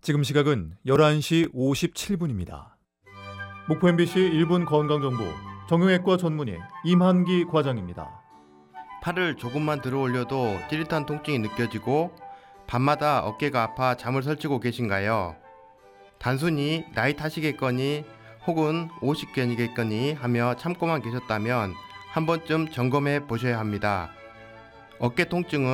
지금 시각은 11시 57분입니다. 목포 MBC 1분 건강정보 정형외과 전문의 임한기 과장입니다. 팔을 조금만 들어 올려도 찌릿한 통증이 느껴지고 밤마다 어깨가 아파 잠을 설치고 계신가요? 단순히 나이 탓이겠거니 혹은 오십견이겠거니 하며 참고만 계셨다면 한 번쯤 점검해 보셔야 합니다. 어깨 통증은